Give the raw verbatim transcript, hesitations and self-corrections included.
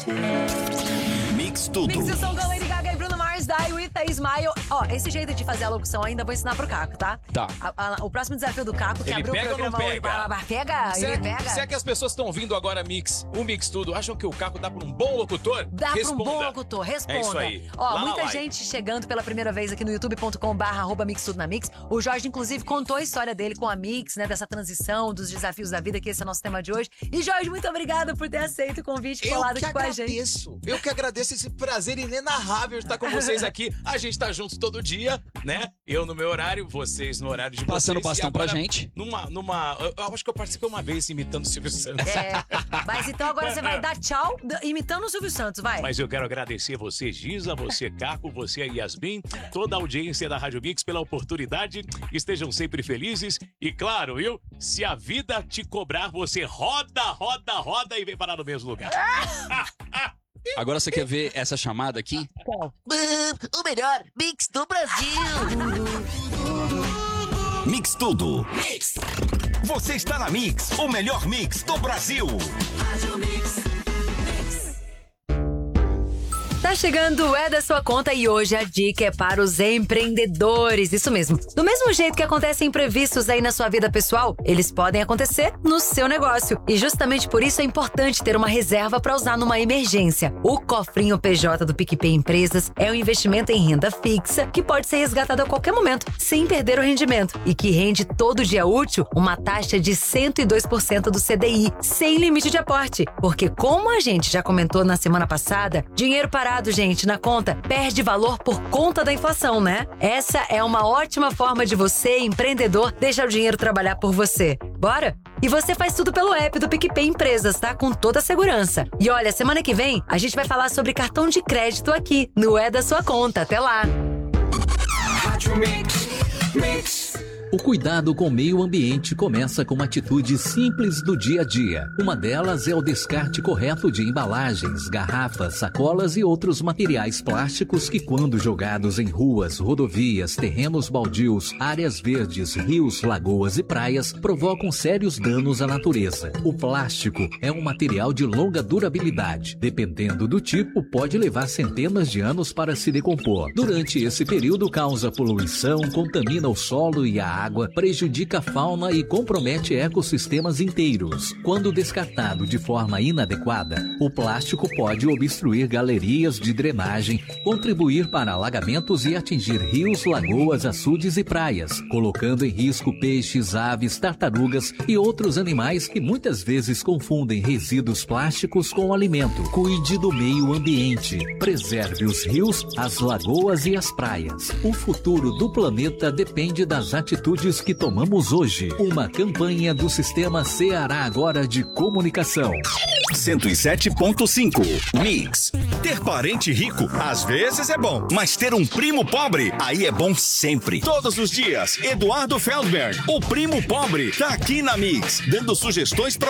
Mix Tudo. Mix Song com Lady Gaga e Bruno Mars, Die With a Smile. Ó, esse jeito de fazer a locução ainda vou ensinar pro Caco, tá? Tá. A, a, o próximo desafio do Caco, que Ele abriu pega o programa ou não hoje. pega? Ah, pega? Se Ele é, pega? se é que as pessoas estão ouvindo agora Mix, o Mix Tudo, acham que o Caco dá pra um bom locutor? Dá Responda. pra um bom locutor, responda. É isso aí. Ó, Lá muita na gente chegando pela primeira vez aqui no youtube ponto com barra arroba Mix Tudo na Mix. O Jorge, inclusive, contou a história dele com a Mix, né? Dessa transição, dos desafios da vida, que esse é o nosso tema de hoje. E, Jorge, muito obrigada por ter aceito o convite e colado aqui com a gente. Eu que agradeço. Eu que agradeço esse prazer inenarrável de estar com vocês aqui. A gente tá juntos todo dia, né? Eu no meu horário, vocês no horário de vocês. Passando bastão pra agora, gente. Numa, numa... Eu acho que eu participei uma vez imitando o Silvio Santos. É, mas então agora você vai dar tchau imitando o Silvio Santos, vai. Mas eu quero agradecer você, Giza, você, Caco, você, Yasmin, toda a audiência da Rádio Mix pela oportunidade. Estejam sempre felizes. E claro, viu? Se a vida te cobrar, você roda, roda, roda e vem parar no mesmo lugar. Agora você quer ver essa chamada aqui? Qual? O melhor mix do Brasil. Mix Tudo. Você está na Mix, o melhor mix do Brasil. Tá chegando o É da Sua Conta e hoje a dica é para os empreendedores, isso mesmo. Do mesmo jeito que acontecem imprevistos aí na sua vida pessoal, eles podem acontecer no seu negócio. E justamente por isso é importante ter uma reserva para usar numa emergência. O Cofrinho P J do PicPay Empresas é um investimento em renda fixa que pode ser resgatado a qualquer momento, sem perder o rendimento, e que rende todo dia útil uma taxa de cento e dois por cento do C D I, sem limite de aporte. Porque como a gente já comentou na semana passada, dinheiro parado, gente, na conta, perde valor por conta da inflação, né? Essa é uma ótima forma de você, empreendedor, deixar o dinheiro trabalhar por você. Bora? E você faz tudo pelo app do PicPay Empresas, tá? Com toda a segurança. E olha, semana que vem, a gente vai falar sobre cartão de crédito aqui, no É da Sua Conta. Até lá! O cuidado com o meio ambiente começa com atitudes simples do dia a dia. Uma delas é o descarte correto de embalagens, garrafas, sacolas e outros materiais plásticos que, quando jogados em ruas, rodovias, terrenos baldios, áreas verdes, rios, lagoas e praias, provocam sérios danos à natureza. O plástico é um material de longa durabilidade. Dependendo do tipo, pode levar centenas de anos para se decompor. Durante esse período, causa poluição, contamina o solo e a água, prejudica a fauna e compromete ecossistemas inteiros. Quando descartado de forma inadequada, o plástico pode obstruir galerias de drenagem, contribuir para alagamentos e atingir rios, lagoas, açudes e praias, colocando em risco peixes, aves, tartarugas e outros animais que muitas vezes confundem resíduos plásticos com alimento. Cuide do meio ambiente. Preserve os rios, as lagoas e as praias. O futuro do planeta depende das atitudes que tomamos hoje. Uma campanha do Sistema Ceará Agora de Comunicação. cento e sete ponto cinco. Mix. Ter parente rico, às vezes é bom, mas ter um primo pobre, aí é bom sempre. Todos os dias, Eduardo Feldberg, o primo pobre, tá aqui na Mix, dando sugestões pra